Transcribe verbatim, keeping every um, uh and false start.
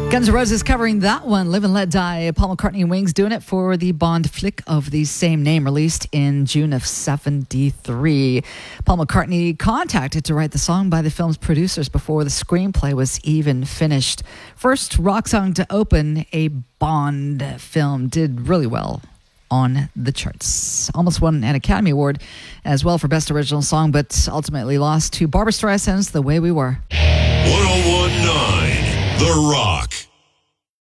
Guns N' Roses covering that one, Live and Let Die. Paul McCartney and Wings doing it for the Bond flick of the same name, released in June of seventy-three. Paul McCartney contacted to write the song by the film's producers before the screenplay was even finished. First rock song to open a Bond film, did really well on the charts. Almost won an Academy Award as well for Best Original Song, but ultimately lost to Barbra Streisand's The Way We Were. one oh one point nine The Rock.